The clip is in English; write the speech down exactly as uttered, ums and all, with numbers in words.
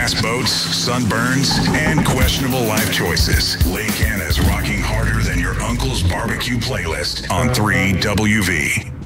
gas boats, sunburns, and questionable life choices. Lake Anna's rocking harder than your uncle's barbecue playlist on three W V.